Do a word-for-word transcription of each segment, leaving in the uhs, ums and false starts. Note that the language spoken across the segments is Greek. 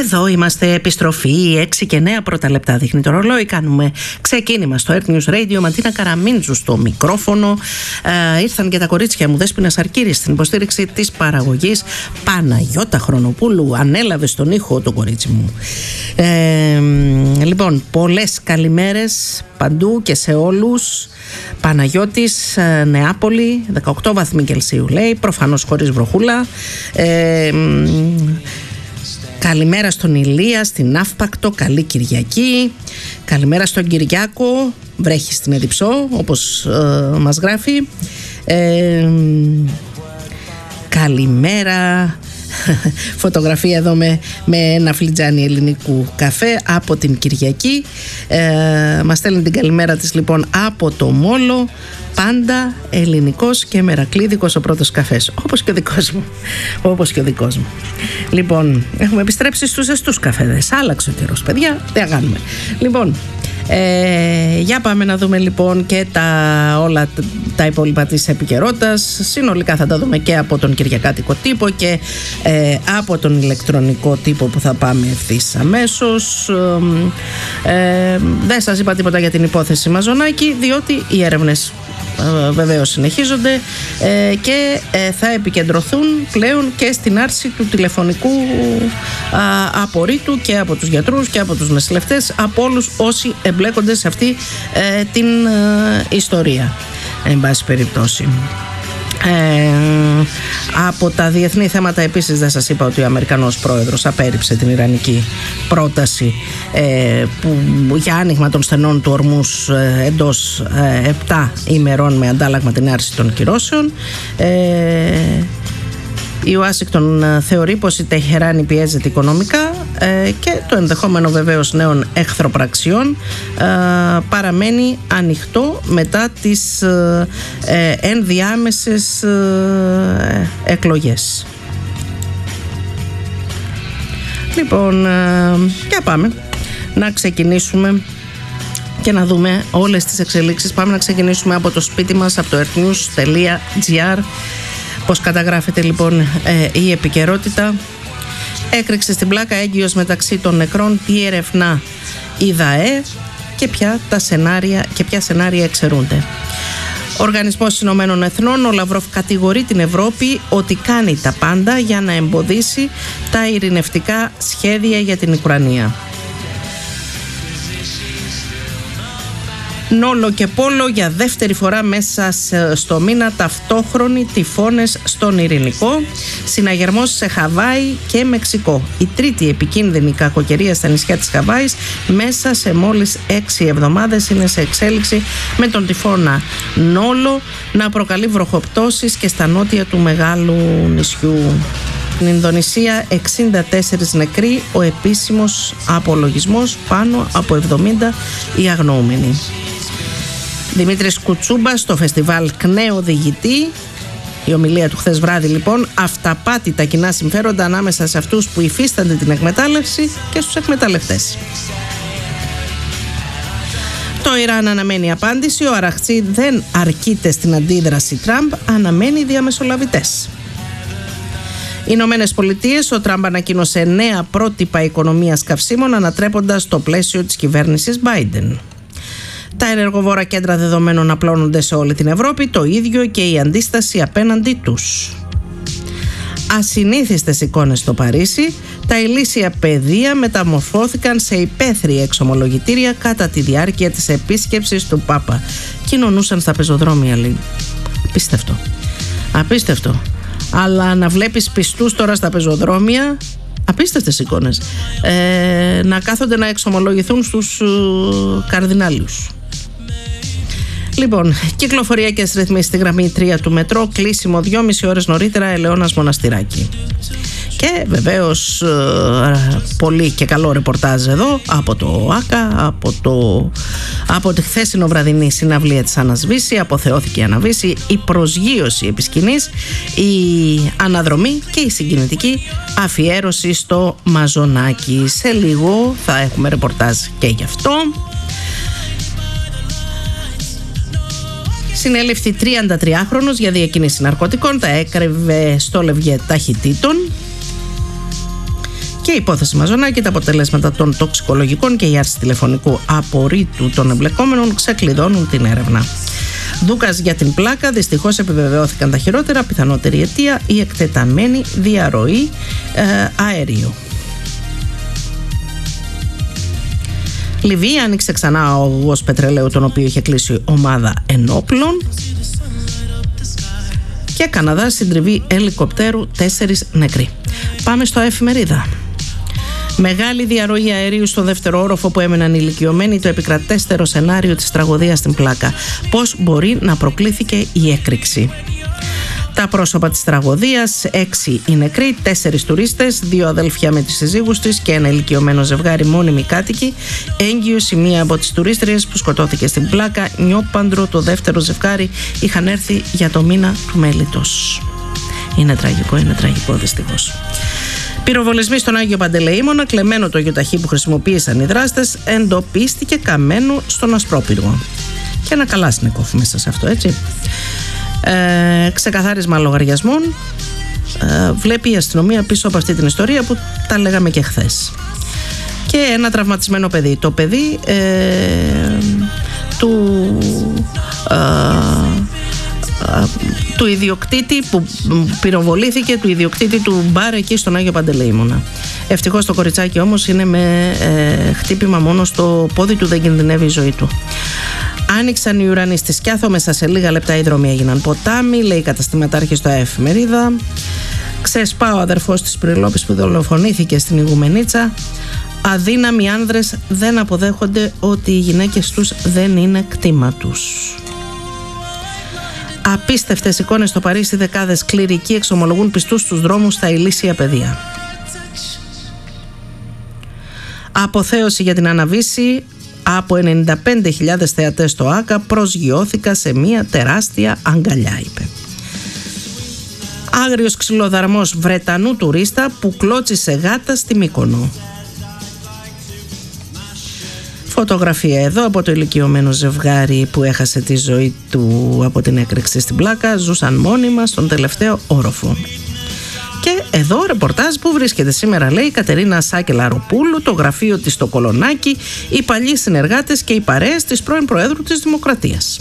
Εδώ είμαστε, επιστροφή, έξι και νέα πρώτα λεπτά δείχνει το ρολόι. Κάνουμε ξεκίνημα στο Earth News Radio. Ματίνα Καραμίντζου στο μικρόφωνο. Ε, ήρθαν και τα κορίτσια μου, Δέσποινα Σαρκύρη στην υποστήριξη της παραγωγής. Παναγιώτα Χρονοπούλου ανέλαβε στον ήχο το κορίτσι μου. Ε, λοιπόν, πολλές καλημέρες παντού και σε όλους. Παναγιώτης, Νεάπολη, δεκαοκτώ βαθμοί Κελσίου λέει, προφανώς χωρίς βροχούλα. Ε, Καλημέρα στον Ηλία, στην Ναύπακτο, καλή Κυριακή. Καλημέρα στον Κυριάκο, βρέχει στην Εδιψό, όπως ε, μας γράφει. Ε, καλημέρα, φωτογραφία εδώ με, με ένα φλιτζάνι ελληνικού καφέ από την Κυριακή. Ε, μας στέλνει την καλημέρα της λοιπόν από το Μόλο. Πάντα ελληνικός και μερακλίδικος ο πρώτος καφές, όπως και ο δικός μου. Όπως και ο δικός μου. Λοιπόν, έχουμε επιστρέψει στους ζεστούς καφέδες. Άλλαξε ο καιρός, παιδιά, δεν κάνουμε. Λοιπόν, ε, για πάμε να δούμε λοιπόν και τα, όλα τα υπόλοιπα της επικαιρότητας. Συνολικά θα τα δούμε και από τον κυριακάτικο τύπο και ε, από τον ηλεκτρονικό τύπο που θα πάμε ευθύς αμέσως. Ε, δεν σας είπα τίποτα για την υπόθεση Μαζονάκη, διότι οι έρευνες Ε, βεβαίως συνεχίζονται ε, και ε, θα επικεντρωθούν πλέον και στην άρση του τηλεφωνικού α, απορρίτου και από τους γιατρούς και από τους νοσηλευτές, από όλους όσοι εμπλέκονται σε αυτή ε, την ε, ιστορία, εν πάση περιπτώσει. Ε, από τα διεθνή θέματα επίσης δεν σας είπα ότι ο Αμερικανός πρόεδρος απέρριψε την ιρανική πρόταση ε, που, για άνοιγμα των στενών του ορμούς ε, εντός ε, επτά ημερών με αντάλλαγμα την άρση των κυρώσεων. ε, Η Ουάσιγκτον θεωρεί πως η Τεχεράνη πιέζεται οικονομικά ε, και το ενδεχόμενο βεβαίως νέων εχθροπραξιών ε, παραμένει ανοιχτό μετά τις ε, ε, ενδιάμεσες ε, εκλογές. Λοιπόν, ε, για πάμε να ξεκινήσουμε και να δούμε όλες τις εξελίξεις. Πάμε να ξεκινήσουμε από το σπίτι μας, από το earthnews τελεία gr. Πώς καταγράφεται λοιπόν ε, η επικαιρότητα. Έκρηξη στην πλάκα, έγκυος μεταξύ των νεκρών, τι ερευνά η ΔΑΕ και ποια, τα σενάρια, και ποια σενάρια εξαιρούνται. Ο Οργανισμός Ηνωμένων Εθνών, ο Λαυρόφ, κατηγορεί την Ευρώπη ότι κάνει τα πάντα για να εμποδίσει τα ειρηνευτικά σχέδια για την Ουκρανία. Νόλο και Πόλο για δεύτερη φορά μέσα στο μήνα, ταυτόχρονοι τυφώνες στον Ειρηνικό, συναγερμός σε Χαβάη και Μεξικό. Η τρίτη επικίνδυνη κακοκαιρία στα νησιά της Χαβάης μέσα σε μόλις έξι εβδομάδες είναι σε εξέλιξη, με τον τυφώνα Νόλο να προκαλεί βροχοπτώσεις και στα νότια του μεγάλου νησιού. Στην Ινδονησία εξήντα τέσσερις νεκροί, ο επίσημος απολογισμός πάνω από εβδομήντα οι αγνοούμενοι. Δημήτρης Κουτσούμπας στο φεστιβάλ ΚΝΕ οδηγητή. Η ομιλία του χθες βράδυ λοιπόν, αυταπάτη τα κοινά συμφέροντα ανάμεσα σε αυτούς που υφίστανται την εκμετάλλευση και στους εκμεταλλευτές. Το Ιράν αναμένει απάντηση, ο Αραχτσί δεν αρκείται στην αντίδραση Τραμπ, αναμένει διαμεσολαβητές. Οι Ηνωμένες Πολιτείες, ο Τραμπ ανακοίνωσε νέα πρότυπα οικονομίας καυσίμων ανατρέποντας το πλαίσιο της κυβέρνησης Biden. Τα ενεργοβόρα κέντρα δεδομένων απλώνονται σε όλη την Ευρώπη, το ίδιο και η αντίσταση απέναντί τους. Ασυνήθιστες εικόνες στο Παρίσι, τα ηλίσια παιδεία μεταμορφώθηκαν σε υπαίθρια εξομολογητήρια κατά τη διάρκεια της επίσκεψης του Πάπα. Κοινωνούσαν στα πεζοδρόμια, λέει. Απίστευτο. Απίστευτο. Αλλά να βλέπεις πιστούς τώρα στα πεζοδρόμια, απίστευτες εικόνες, ε, να κάθονται να εξομολογηθούν στους ε, καρδινάλιους. Λοιπόν, κυκλοφοριακές ρυθμίσεις στη γραμμή τρία του μετρό, κλείσιμο δυόμιση ώρες νωρίτερα, Ελαιώνας Μοναστηράκι. Και βεβαίως ε, πολύ και καλό ρεπορτάζ εδώ από το ΆΚΑ, από, το, από τη χθεσινό βραδινή συναυλία της Ανασβήση. Αποθεώθηκε η Αναβήση, η προσγείωση επί σκηνής, η αναδρομή και η συγκινητική αφιέρωση στο Μαζονάκη. Σε λίγο θα έχουμε ρεπορτάζ και γι' αυτό. Συνέλευτη τριαντατριάχρονος για διακίνηση ναρκωτικών, τα έκρυβε στο λευγέ ταχυτήτων. Και η υπόθεση Μαζονάκη, τα αποτελέσματα των τοξικολογικών και η άρση τηλεφωνικού απορρίτου των εμπλεκόμενων ξεκλειδώνουν την έρευνα. Δούκας για την πλάκα, δυστυχώς επιβεβαιώθηκαν τα χειρότερα, πιθανότερη αιτία η εκτεταμένη διαρροή ε, αερίου. Λιβύη, άνοιξε ξανά ο αγωγός πετρελαίου, τον οποίο είχε κλείσει ομάδα ενόπλων. Και Καναδά, συντριβή ελικοπτέρου, τέσσερις νεκροί. Πάμε στο Εφημερίδα. Μεγάλη διαρροή αερίου στο δεύτερο όροφο που έμεναν ηλικιωμένοι, το επικρατέστερο σενάριο της τραγωδίας στην πλάκα. Πώς μπορεί να προκλήθηκε η έκρηξη. Τα πρόσωπα της τραγωδίας: έξι οι νεκροί, τέσσερις τουρίστες, δύο αδέλφια με τις συζύγους της και ένα ηλικιωμένο ζευγάρι μόνιμοι κάτοικοι. Έγκυος η μία από τις τουρίστριες που σκοτώθηκε στην πλάκα. Νιόπαντρο το δεύτερο ζευγάρι είχαν έρθει για το μήνα του μέλιτος. Είναι τραγικό, είναι τραγικό δυστυχώς. Πυροβολισμοί στον Άγιο Παντελεήμονα, κλεμμένο το γιοταχή που χρησιμοποίησαν οι δράστες, εντοπίστηκε καμένο στον Ασπρόπυργο. Και ένα Καλάσνικοφ μέσα σε αυτό, έτσι. Ε, ξεκαθάρισμα λογαριασμών. Ε, βλέπει η αστυνομία πίσω από αυτή την ιστορία που τα λέγαμε και χθες. Και ένα τραυματισμένο παιδί. Το παιδί ε, του... Ε, του ιδιοκτήτη που πυροβολήθηκε, του ιδιοκτήτη του μπαρ εκεί στον Άγιο Παντελεήμονα. Ευτυχώς το κοριτσάκι όμως είναι με ε, χτύπημα μόνο στο πόδι του, δεν κινδυνεύει η ζωή του. Άνοιξαν οι ουρανοί στη Σκιάθο, μέσα σε λίγα λεπτά οι δρόμοι έγιναν ποτάμι, λέει η καταστηματάρχη στο Εφημερίδα. Ξεσπά ο αδερφός της Πριλόπης που δολοφονήθηκε στην Ιγουμενίτσα. Αδύναμοι άνδρες δεν αποδέχονται ότι οι γυναίκες τους δεν είναι κτήμα τους. Απίστευτες εικόνες στο Παρίσι, δεκάδες κληρικοί εξομολογούν πιστούς στους δρόμους στα ηλίσια παιδεία. Αποθέωση για την Άννα-Βύση, από ενενήντα πέντε χιλιάδες θεατές στο ΆΚΑ προσγειώθηκα σε μια τεράστια αγκαλιά, είπε. Άγριος ξυλοδαρμός Βρετανού τουρίστα που κλώτσισε γάτα στη Μύκονο. Φωτογραφία εδώ από το ηλικιωμένο ζευγάρι που έχασε τη ζωή του από την έκρηξη στην πλάκα. Ζούσαν μόνιμα στον τελευταίο όροφο. Και εδώ ρεπορτάζ που βρίσκεται σήμερα, λέει η Κατερίνα Σάκελα-Ροπούλου, το γραφείο της στο Κολονάκι, οι παλιοί συνεργάτες και οι παρέες της πρώην Προέδρου της Δημοκρατίας.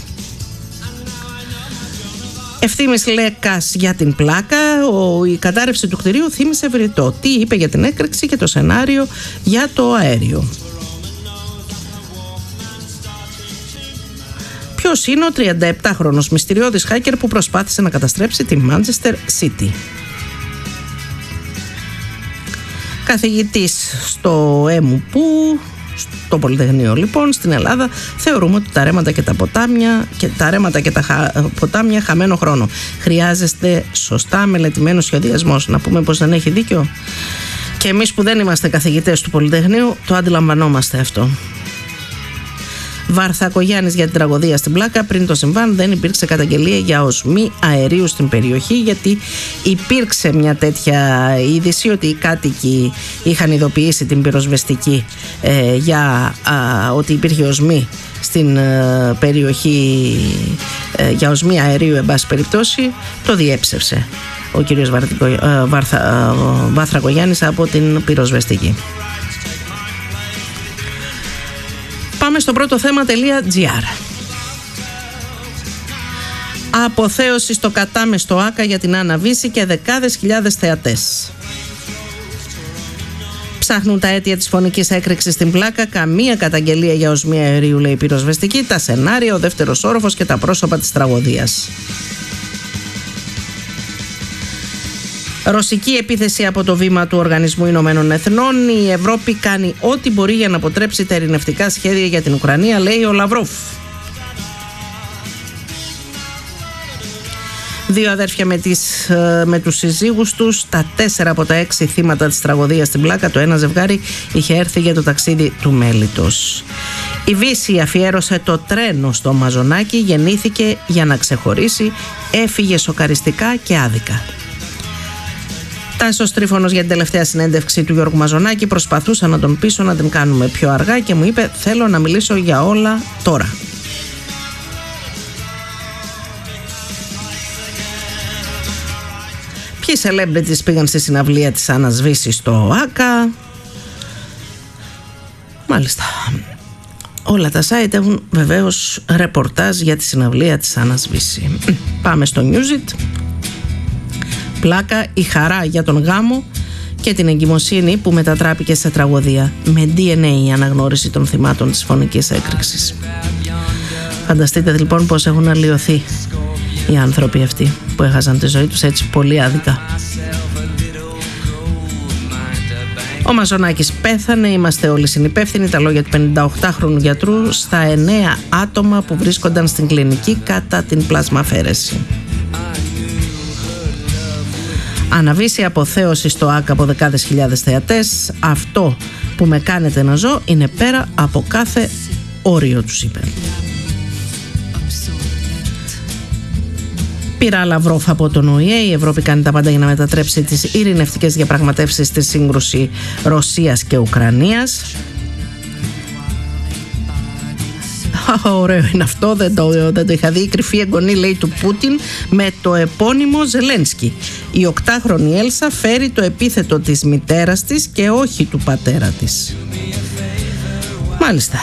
Ευθύμης Λέκας για την πλάκα. Ο, η κατάρρευση του κτηρίου θύμισε Βηρητό. Τι είπε για την έκρηξη και το σενάριο για το αέριο. Ποιος είναι ο τριανταεπτάχρονος μυστηριώδης hacker που προσπάθησε να καταστρέψει τη Manchester City? Καθηγητής στο ΕΜΟΥΠΟΥ, στο Πολυτεχνείο λοιπόν, στην Ελλάδα, θεωρούμε ότι τα ρέματα και τα ποτάμια και τα ρέματα και τα χα... ποτάμια χαμένο χρόνο. Χρειάζεστε σωστά μελετημένο σχεδιασμός. Να πούμε πως δεν έχει δίκιο. Και εμείς που δεν είμαστε καθηγητές του Πολυτεχνείου το αντιλαμβανόμαστε αυτό. Βαρθακογιάννης για την τραγωδία στην πλάκα. Πριν το συμβάν δεν υπήρξε καταγγελία για οσμή αερίου στην περιοχή, γιατί υπήρξε μια τέτοια είδηση ότι οι κάτοικοι είχαν ειδοποιήσει την πυροσβεστική ε, για α, ότι υπήρχε οσμή στην ε, περιοχή, ε, για οσμή αερίου, εν πάση περιπτώσει. Το διέψευσε ο κύριος Βαρθακογιάννης από την πυροσβεστική. Πάμε στο πρώτο θέμα.gr. Αποθέωση στο Κατάμε στο ΆΚΑ για την Άννα-Βύση και δεκάδες χιλιάδες θεατές. Ψάχνουν τα αίτια της φωνικής έκρηξης στην πλάκα. Καμία καταγγελία για οσμή αερίου, λέει η πυροσβεστική. Τα σενάρια, ο δεύτερος όροφος και τα πρόσωπα της τραγωδίας. Ρωσική επίθεση από το βήμα του Οργανισμού Ηνωμένων Εθνών. Η Ευρώπη κάνει ό,τι μπορεί για να αποτρέψει τα ειρηνευτικά σχέδια για την Ουκρανία, λέει ο Λαυρόφ. Δύο αδέρφια με, τις, με τους συζύγους τους, τα τέσσερα από τα έξι θύματα της τραγωδίας στην πλάκα, το ένα ζευγάρι είχε έρθει για το ταξίδι του μέλιτος. Η Βύση αφιέρωσε το τρένο στο Μαζονάκι, γεννήθηκε για να ξεχωρίσει, έφυγε σοκαριστικά και άδικα. Τάσος Τρίφωνος για την τελευταία συνέντευξη του Γιώργου Μαζονάκη. Προσπαθούσα να τον πείσω να την κάνουμε πιο αργά και μου είπε θέλω να μιλήσω για όλα τώρα. Ποιοι celebrities πήγαν στη συναυλία της Άννας Βύσης στο ΆΚΑ? Μάλιστα. Όλα τα site έχουν βεβαίως ρεπορτάζ για τη συναυλία της Άννας Βύση. Πάμε στο Newsit. Πλάκα, η χαρά για τον γάμο και την εγκυμοσύνη που μετατράπηκε σε τραγωδία. Με ντι εν έι η αναγνώριση των θυμάτων της φωνικής έκρηξης. Φανταστείτε λοιπόν πως έχουν αλλοιωθεί οι άνθρωποι αυτοί που έχασαν τη ζωή τους έτσι πολύ άδικα. Ο Μαζονάκης πέθανε, είμαστε όλοι συνυπεύθυνοι. Τα λόγια του πενηνταοκτάχρονου γιατρού στα εννέα άτομα που βρίσκονταν στην κλινική κατά την πλασμαφαίρεση. Αναβήσει αποθέωση στο ΆΚΑ από δεκάδες χιλιάδες θεατές. Αυτό που με κάνετε να ζω είναι πέρα από κάθε όριο, τους είπε. Πήρα Λαυρόφ από τον Ο Η Ε. Η Ευρώπη κάνει τα πάντα για να μετατρέψει τις ειρηνευτικές διαπραγματεύσεις στη σύγκρουση Ρωσίας και Ουκρανίας. Ωραίο είναι αυτό, δεν το, δεν το είχα δει. Η κρυφή εγγονή, λέει, του Πούτιν με το επώνυμο Ζελένσκι. Η οκτάχρονη Έλσα φέρει το επίθετο της μητέρας της και όχι του πατέρα της. Μάλιστα.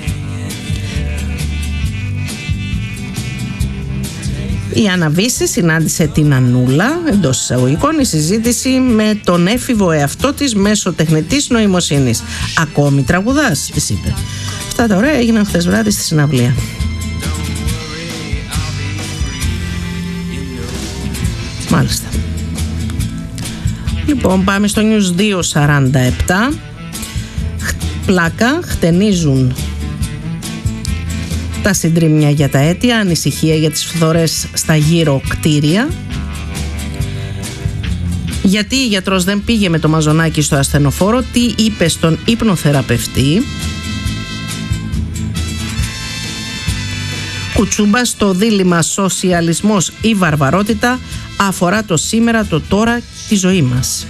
Η Άννα Βύση συνάντησε την Ανούλα, εντός εισαγωγικών, η συζήτηση με τον έφηβο εαυτό της μέσω τεχνητής νοημοσύνης. Ακόμη τραγουδάς, της είπε. Αυτά τα ωραία έγιναν χθες βράδυ στη συναυλία. Μάλιστα. Λοιπόν, πάμε στο News δύο σαράντα επτά. Πλάκα, χτενίζουν τα συντρίμμια για τα αίτια, ανησυχία για τις φθορές στα γύρω κτίρια. Γιατί η γιατρός δεν πήγε με το Μαζονάκι στο ασθενοφόρο, τι είπε στον υπνοθεραπευτή. Κουτσούμπα στο δίλημμα σοσιαλισμός ή βαρβαρότητα αφορά το σήμερα, το τώρα, τη ζωή μας.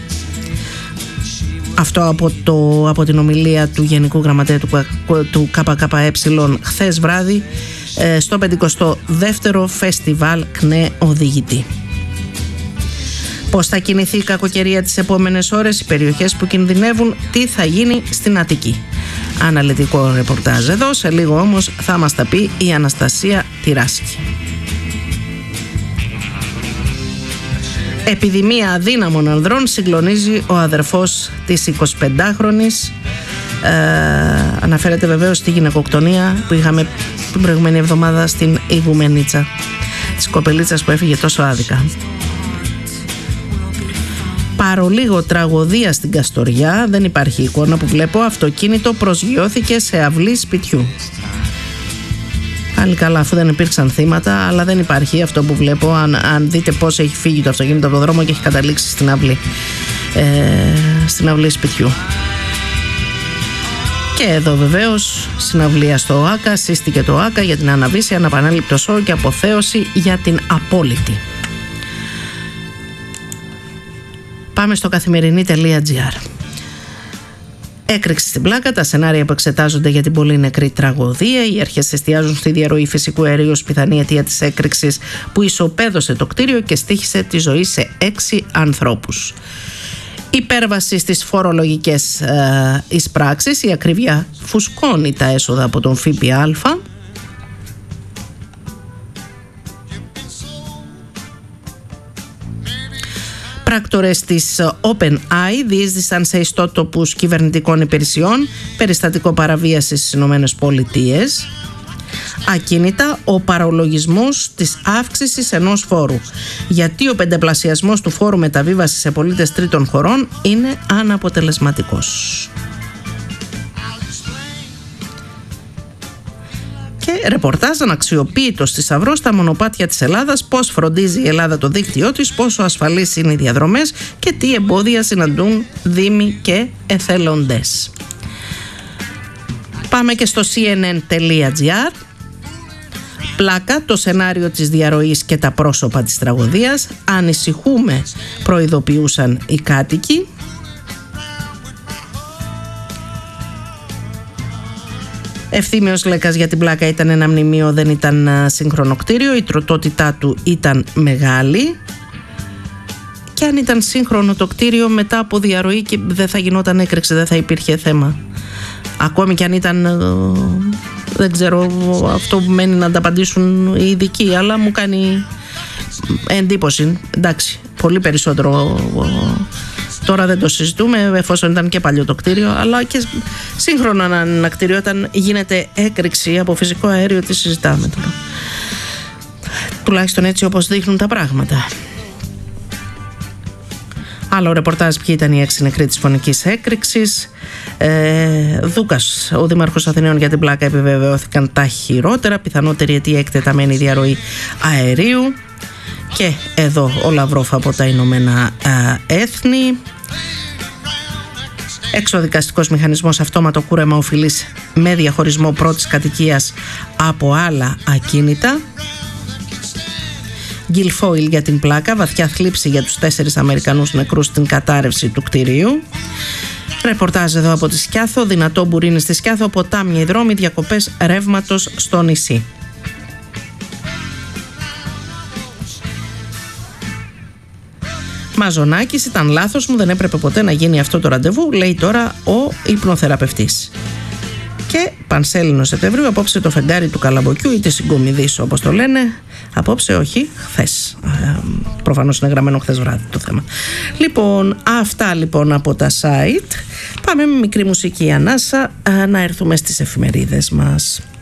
Αυτό από, το, από την ομιλία του Γενικού Γραμματέα του, του ΚΚΕ χθες βράδυ ε, στο πενηκοστό δεύτερο Φεστιβάλ ΚΝΕ Οδηγητή. Πώς θα κινηθεί η κακοκαιρία τις επόμενες ώρες, οι περιοχές που κινδυνεύουν, τι θα γίνει στην Αττική. Αναλυτικό ρεπορτάζ εδώ, σε λίγο όμως θα μας τα πει η Αναστασία Τυράσκη. Επιδημία αδύναμων ανδρών συγκλονίζει ο αδερφός της εικοσιπεντάχρονης. Ε, αναφέρεται βεβαίως στη γυναικοκτονία που είχαμε την προηγούμενη εβδομάδα στην Ιγουμενίτσα, της κοπελίτσας που έφυγε τόσο άδικα. Παρολίγο τραγωδία στην Καστοριά, δεν υπάρχει εικόνα που βλέπω, αυτοκίνητο προσγειώθηκε σε αυλή σπιτιού. Πάλι καλά, αφού δεν υπήρξαν θύματα, αλλά δεν υπάρχει αυτό που βλέπω. Αν, αν δείτε πώς έχει φύγει το αυτοκίνητο από τον δρόμο και έχει καταλήξει στην αυλή, ε, στην αυλή σπιτιού. Και εδώ βεβαίως συναυλία στο ΆΚΑ, σύστηκε το ΆΚΑ για την Άννα Βύση, αναπανέληπτο σοου και αποθέωση για την απόλυτη. Πάμε στο καθημερινή.gr. Έκρηξη στην πλάκα, τα σενάρια που εξετάζονται για την πολύ νεκρή τραγωδία. Οι αρχές εστιάζουν στη διαρροή φυσικού αερίου ως πιθανή αιτία της έκρηξης που ισοπαίδωσε το κτίριο και στοίχησε τη ζωή σε έξι ανθρώπους. Υπέρβαση στις φορολογικές ε, εισπράξεις, η ακρίβεια φουσκώνει τα έσοδα από τον ΦΠΑ. Πράκτορες της OpenAI διείσδησαν σε ιστότοπους κυβερνητικών υπηρεσιών, περιστατικό παραβίασης στις Ηνωμένες Πολιτείες. Ακίνητα ο παρολογισμός της αύξησης ενός φόρου. Γιατί ο πεντεπλασιασμός του φόρου μεταβίβασης σε πολίτες τρίτων χωρών είναι αναποτελεσματικός. Και ρεπορτάζ αναξιοποίητος θησαυρός στα μονοπάτια της Ελλάδας, πώς φροντίζει η Ελλάδα το δίκτυό της, πόσο ασφαλείς είναι οι διαδρομές και τι εμπόδια συναντούν δήμοι και εθελοντές. Πάμε και στο cnn.gr. Πλάκα, το σενάριο της διαρροής και τα πρόσωπα της τραγωδίας. Ανησυχούμε, προειδοποιούσαν οι κάτοικοι. Ευθύμιος Λέκας για την πλάκα ήταν ένα μνημείο, δεν ήταν σύγχρονο κτίριο. Η τροτότητά του ήταν μεγάλη. Και αν ήταν σύγχρονο το κτίριο μετά από διαρροή και δεν θα γινόταν έκρηξη, δεν θα υπήρχε θέμα. ακόμη κι αν ήταν, δεν ξέρω, αυτό που μένει να τα απαντήσουν οι ειδικοί, αλλά μου κάνει εντύπωση. Εντάξει, πολύ περισσότερο τώρα δεν το συζητούμε, εφόσον ήταν και παλιό το κτίριο, αλλά και σύγχρονο ένα κτίριο, όταν γίνεται έκρηξη από φυσικό αέριο, τι συζητάμε τώρα. Τουλάχιστον έτσι όπως δείχνουν τα πράγματα. Άλλο ρεπορτάζ, ποιοι ήταν οι έξι νεκροί της φωνικής έκρηξης. ε, Δούκας, ο Δήμαρχος Αθηναίων, για την πλάκα επιβεβαιώθηκαν τα χειρότερα. Πιθανότερη αιτία εκτεταμένη διαρροή αερίου. Και εδώ ο Λαυρόφ από τα Ηνωμένα Έθνη. Εξοδικαστικός μηχανισμός, αυτόματο κούρεμα οφειλής με διαχωρισμό πρώτης κατοικίας από άλλα ακίνητα. Γκυλφόιλ για την πλάκα, βαθιά θλίψη για τους τέσσερις Αμερικανούς νεκρούς στην κατάρρευση του κτηρίου. Ρεπορτάζ εδώ από τη Σκιάθο, δυνατό μπουρίνι στη Σκιάθο, ποτάμια, οι δρόμοι, διακοπές ρεύματος στο νησί. Μαζονάκης, ήταν λάθος μου, δεν έπρεπε ποτέ να γίνει αυτό το ραντεβού, λέει τώρα ο υπνοθεραπευτής. Και Πανσέλινος Σεπτεμβρίου, απόψε το φεγγάρι του Καλαμποκιού ή της Συγκομιδής όπως το λένε. Απόψε, όχι, χθες. Ε, προφανώς είναι γραμμένο χθες βράδυ το θέμα. Λοιπόν, αυτά λοιπόν από τα site. Πάμε με μικρή μουσική ανάσα ε, να έρθουμε στις εφημερίδες μας.